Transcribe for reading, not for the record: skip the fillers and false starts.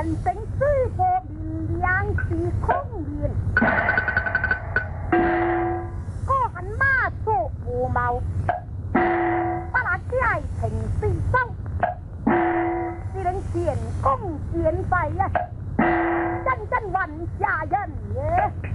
整水波面两地空面，我恨马祖无毛，把那解成水手，只能前功见败呀，真正万下人耶。